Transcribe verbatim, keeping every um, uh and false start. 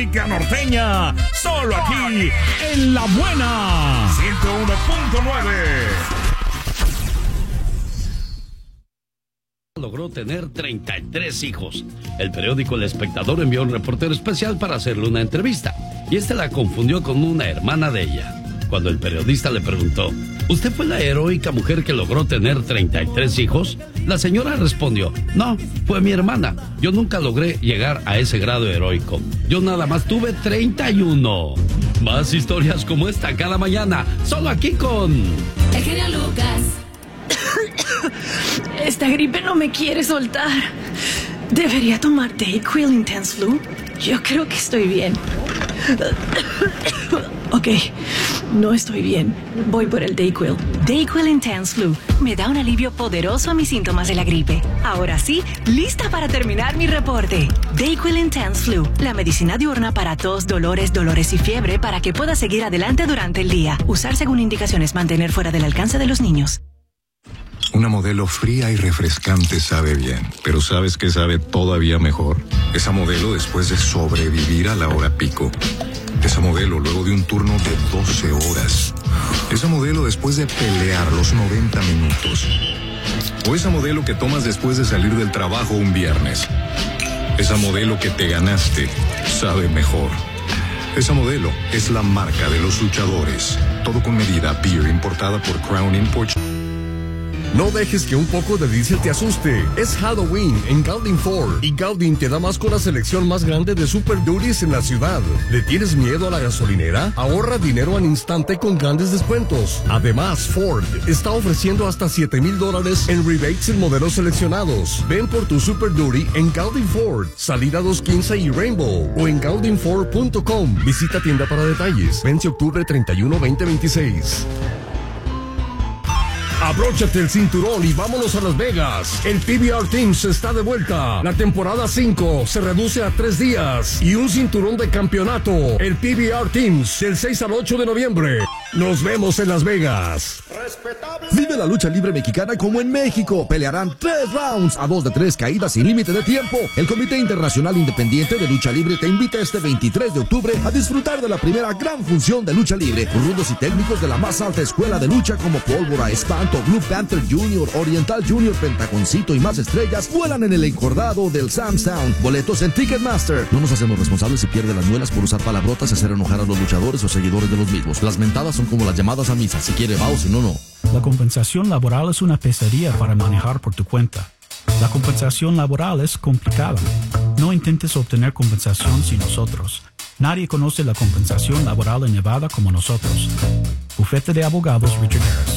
Norteña, solo aquí en La Buena ciento uno punto nueve. Logró tener treinta y tres hijos. El periódico El Espectador envió un reportero especial para hacerle una entrevista, y este la confundió con una hermana de ella. Cuando el periodista le preguntó: ¿usted fue la heroica mujer que logró tener treinta y tres hijos? La señora respondió: no, fue mi hermana. Yo nunca logré llegar a ese grado heroico. Yo nada más tuve treinta y uno. Más historias como esta cada mañana, solo aquí con... El genio Lucas. Esta gripe no me quiere soltar. ¿Debería tomar Dayquil Intense Flu? Yo creo que estoy bien. Ok, no estoy bien. Voy por el Dayquil. Dayquil Intense Flu me da un alivio poderoso a mis síntomas de la gripe. Ahora sí, lista para terminar mi reporte. Dayquil Intense Flu, la medicina diurna para tos, dolores, dolores y fiebre para que puedas seguir adelante durante el día. Usar según indicaciones, mantener fuera del alcance de los niños. Una Modelo fría y refrescante sabe bien, pero ¿sabes qué sabe todavía mejor? Esa Modelo después de sobrevivir a la hora pico. Esa Modelo luego de un turno de doce horas. Esa Modelo después de pelear los noventa minutos. O esa Modelo que tomas después de salir del trabajo un viernes. Esa Modelo que te ganaste sabe mejor. Esa Modelo es la marca de los luchadores. Todo con medida. Beer importada por Crown Imports. No dejes que un poco de diésel te asuste. Es Halloween en Gaudin Ford y Gaudin te da más con la selección más grande de Super Duties en la ciudad. ¿Le tienes miedo a la gasolinera? Ahorra dinero al instante con grandes descuentos. Además, Ford está ofreciendo hasta siete mil dólares en rebates en modelos seleccionados. Ven por tu Super Duty en Gaudin Ford, salida dos quince y Rainbow, o en gaudin ford punto com. Visita tienda para detalles. Vence octubre treinta y uno, veinte veintiséis. Abróchate el cinturón y vámonos a Las Vegas. El P B R Teams está de vuelta. La temporada cinco se reduce a tres días y un cinturón de campeonato. El P B R Teams del seis al ocho de noviembre. Nos vemos en Las Vegas. Vive la lucha libre mexicana como en México. Pelearán tres rounds a dos de tres caídas sin límite de tiempo. El Comité Internacional Independiente de Lucha Libre te invita este veintitrés de octubre a disfrutar de la primera gran función de lucha libre. Rudos y técnicos de la más alta escuela de lucha como Pólvora, Espanto, Blue Panther Junior, Oriental Junior, Pentaconcito y más estrellas vuelan en el encordado del Sam's Town. Boletos en Ticketmaster. No nos hacemos responsables si pierde las muelas por usar palabrotas y hacer enojar a los luchadores o seguidores de los mismos. Las mentadas son como las llamadas a misa. Si quiere va o si no, no. La compensación laboral es una pesadilla para manejar por tu cuenta. La compensación laboral es complicada. No intentes obtener compensación sin nosotros. Nadie conoce la compensación laboral en Nevada como nosotros. Bufete de Abogados Richard Harris.